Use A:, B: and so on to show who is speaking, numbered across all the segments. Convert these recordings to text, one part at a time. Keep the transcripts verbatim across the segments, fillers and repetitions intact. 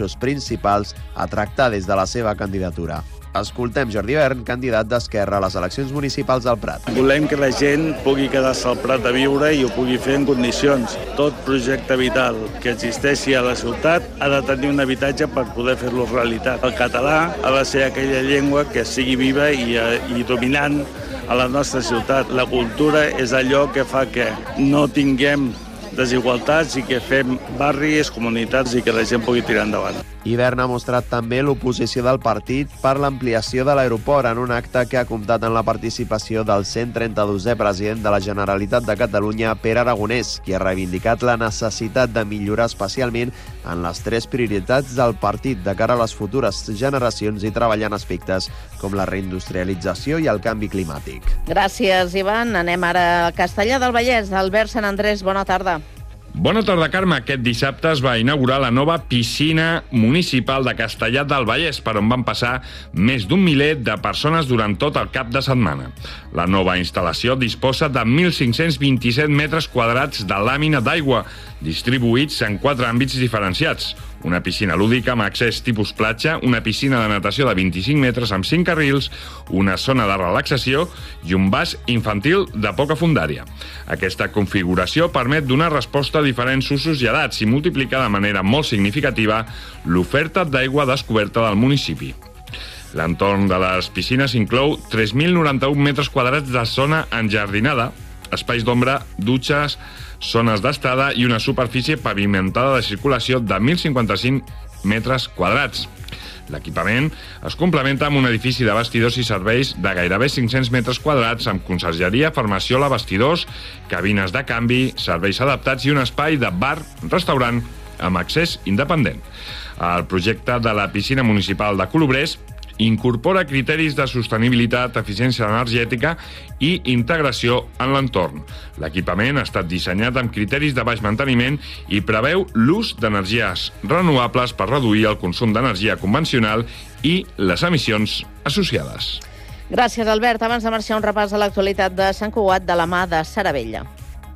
A: eixos principals a tractar des de la seva candidatura. Escoltem Jordi Bern, candidat d'Esquerra a les eleccions municipals del Prat.
B: Volem que la gent pugui quedar-se al Prat a viure i ho pugui fer en condicions. Tot projecte vital que existeixi a la ciutat ha de tenir un habitatge per poder fer-lo realitat. El català ha de ser aquella llengua que sigui viva i, i dominant a la nostra ciutat. La cultura és allò que fa que no tinguem desigualtats i que fem barris, comunitats i que la gent pugui tirar endavant.
A: Ibern ha mostrat també l'oposició del partit per l'ampliació de l'aeroport en un acte que ha comptat en la participació del cent trenta-dosè president de la Generalitat de Catalunya, Pere Aragonès, qui ha reivindicat la necessitat de millorar especialment en les tres prioritats del partit de cara a les futures generacions i treballar en aspectes com la reindustrialització i el canvi climàtic.
C: Gràcies, Ivan. Anem ara a Castellar del Vallès. Albert Sant Andrés, bona tarda.
D: Bona tarda, Carme. Aquest dissabte es va inaugurar la nova piscina municipal de Castellar del Vallès, per on van passar més d'un miler de persones durant tot el cap de setmana. La nova instal·lació disposa de mil cinc-cents vint-i-set metres quadrats de làmina d'aigua, distribuïts en quatre àmbits diferenciats. Una piscina lúdica amb accés tipus platja, una piscina de natació de vint-i-cinc metres amb cinc carrils, una zona de relaxació i un bas infantil de poca fondària. Aquesta configuració permet donar resposta a diferents usos i edats i multiplicar de manera molt significativa l'oferta d'aigua descoberta del municipi. L'entorn de les piscines inclou tres mil noranta-un metres quadrats de zona enjardinada, espais d'ombra, dutxes, zones d'estada i una superfície pavimentada de circulació de mil cinquanta-cinc metres quadrats. L'equipament es complementa amb un edifici de vestidors i serveis de gairebé cinc-cents metres quadrats amb consergeria, farmaciola, vestidors, cabines de canvi, serveis adaptats i un espai de bar-restaurant amb accés independent. El projecte de la piscina municipal de Colobrers incorpora criteris de sostenibilitat, eficiència energètica i integració en l'entorn. L'equipament ha estat dissenyat amb criteris de baix manteniment i preveu l'ús d'energies renovables per reduir el consum d'energia convencional i les emissions associades.
C: Gràcies, Albert. Abans de marxar, un repàs a l'actualitat de Sant Cugat de la mà de Sara Vella.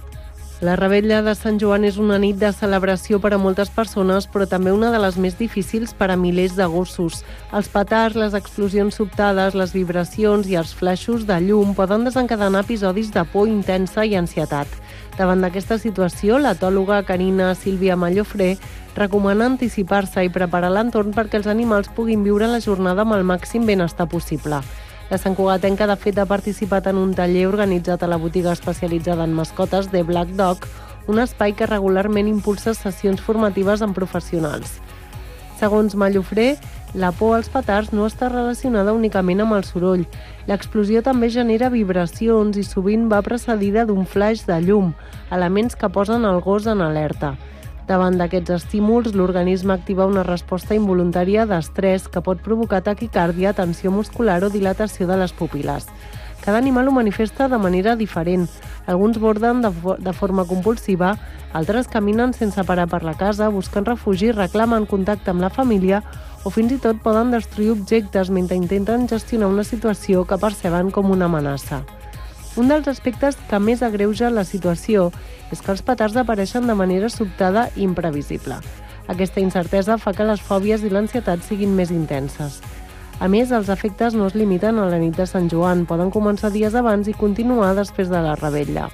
E: La Revetlla de Sant Joan és una nit de celebració per a moltes persones, però també una de les més difícils per a milers de gossos. Els petards, les explosions sobtades, les vibracions i els flaixos de llum poden desencadenar episodis de por intensa i ansietat. Davant d'aquesta situació, l'etòloga Carina Sílvia Mallofré recomana anticipar-se i preparar l'entorn perquè els animals puguin viure la jornada amb el màxim benestar possible. La santcugatenca, de fet, ha participat en un taller organitzat a la botiga especialitzada en mascotes The Black Dog, un espai que regularment impulsa sessions formatives amb professionals. Segons Mallofré, la por als petards no està relacionada únicament amb el soroll. L'explosió també genera vibracions i sovint va precedida d'un flaix de llum, elements que posen el gos en alerta. Davant d'aquests estímuls, l'organisme activa una resposta involuntària d'estrès que pot provocar taquicàrdia, tensió muscular o dilatació de les pupil·les. Cada animal ho manifesta de manera diferent. Alguns borden de, fo- de forma compulsiva, altres caminen sense parar per la casa, busquen refugi, reclamen contacte amb la família o fins i tot poden destruir objectes mentre intenten gestionar una situació que perceben com una amenaça. Un dels aspectes que més agreuja la situació és que els petards apareixen de manera sobtada i imprevisible. Aquesta incertesa fa que les fòbies i l'ansietat siguin més intenses. A més, els efectes no es limiten a la nit de Sant Joan, poden començar dies abans i continuar després de la revetlla.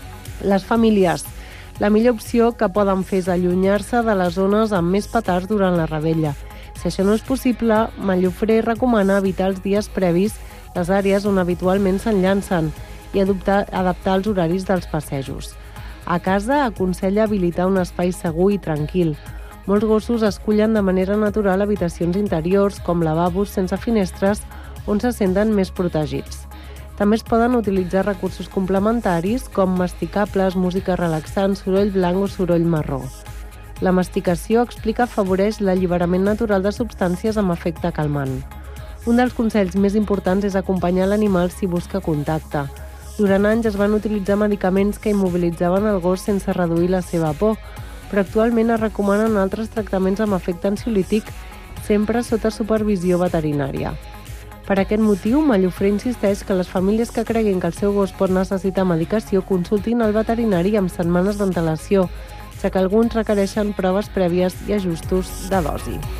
E: Les famílies. La millor opció que poden fer és allunyar-se de les zones amb més petards durant la revetlla. Si això no és possible, Mallofré recomana evitar els dies previs les àrees on habitualment s'enllancen i adoptar, adaptar els horaris dels passejos. A casa aconsella habilitar un espai segur i tranquil. Molts gossos escullen de manera natural habitacions interiors, com lavabos sense finestres, on se senten més protegits. També es poden utilitzar recursos complementaris com masticables, música relaxant, soroll blanc o soroll marró. La masticació, explica, afavoreix l'alliberament natural de substàncies amb efecte calmant. Un dels consells més importants és acompanyar l'animal si busca contacte. Durant anys es van utilitzar medicaments que immobilitzaven el gos sense reduir la seva por, però actualment es recomanen altres tractaments amb efecte ansiolític, sempre sota supervisió veterinària. Per aquest motiu, Mallofré insisteix que les famílies que creguin que el seu gos pot necessitar medicació consultin el veterinari amb setmanes d'antelació, ja que alguns requereixen proves prèvies i ajustos de dosi.